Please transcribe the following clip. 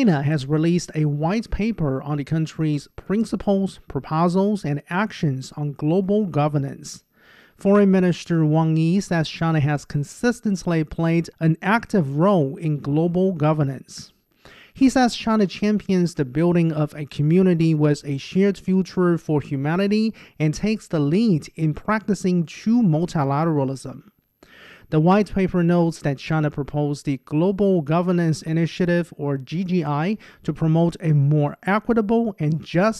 China has released a white paper on the country's principles, proposals, and actions on global governance. Foreign Minister Wang Yi says China has consistently played an active role in global governance. He says China champions the building of a community with a shared future for humanity and takes the lead in practicing true multilateralism. The white paper notes that China proposed the Global Governance Initiative, or GGI, to promote a more equitable and just